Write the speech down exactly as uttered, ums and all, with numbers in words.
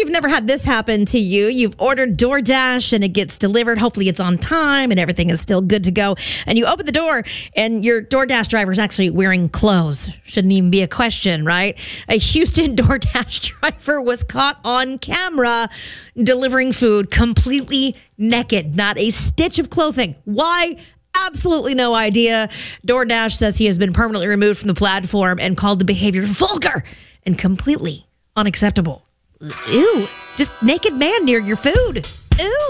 you've never had this happen to you. You've ordered DoorDash and it gets delivered. Hopefully it's on time and everything is still good to go. And you open the door and your DoorDash driver is actually wearing clothes. Shouldn't even be a question, right? A Houston DoorDash driver was caught on camera delivering food completely naked, not a stitch of clothing. Why? Absolutely no idea. DoorDash says he has been permanently removed from the platform and called the behavior vulgar and completely unacceptable. Ew, just naked man near your food. Ew.